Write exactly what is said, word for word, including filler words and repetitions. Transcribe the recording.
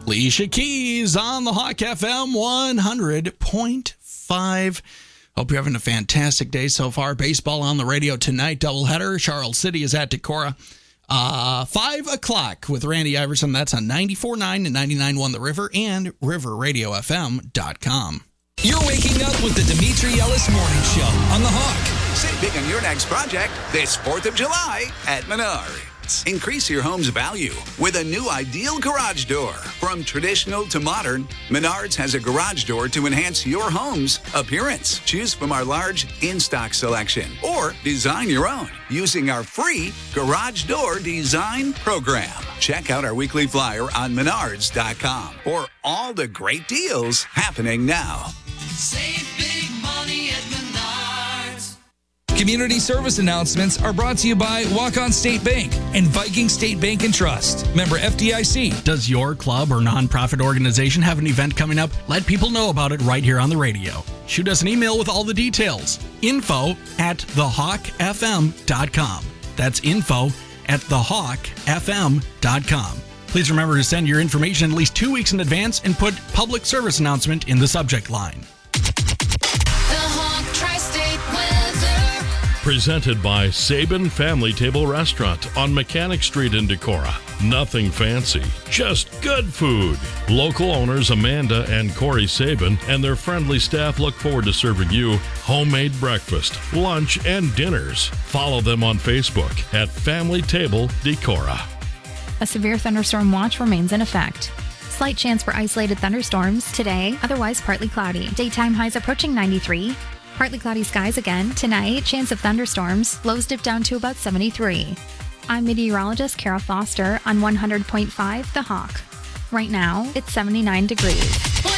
Alicia Keys on the Hawk F M one hundred point five. Hope you're having a fantastic day so far. Baseball on the radio tonight, doubleheader. Charles City is at Decorah. Uh, five o'clock with Randy Iverson. That's on ninety-four point nine and ninety-nine point one The River and river radio f m dot com. You're waking up with the Dimitri Ellis Morning Show on the Hawk. Save big on your next project this fourth of July at Menards. Increase your home's value with a new ideal garage door. From traditional to modern, Menards has a garage door to enhance your home's appearance. Choose from our large in-stock selection or design your own using our free Garage Door Design Program. Check out our weekly flyer on menards dot com for all the great deals happening now. Save big money at Menards. Community service announcements are brought to you by Walk-On State Bank and Viking State Bank and Trust. Member F D I C. Does your club or nonprofit organization have an event coming up? Let people know about it right here on the radio. Shoot us an email with all the details. Info at the hawk f m dot com. That's info at the hawk f m dot com. Please remember to send your information at least two weeks in advance and put public service announcement in the subject line. The Hawk Tri-State Weather. Presented by Sabin Family Table Restaurant on Mechanic Street in Decorah. Nothing fancy, just good food. Local owners Amanda and Corey Sabin and their friendly staff look forward to serving you homemade breakfast, lunch, and dinners. Follow them on Facebook at Family Table Decorah. A severe thunderstorm watch remains in effect. Slight chance for isolated thunderstorms today, otherwise partly cloudy. Daytime highs approaching ninety-three. Partly cloudy skies again. Tonight, chance of thunderstorms. Lows dip down to about seventy-three. I'm meteorologist Kara Foster on one hundred point five The Hawk. Right now, it's seventy-nine degrees.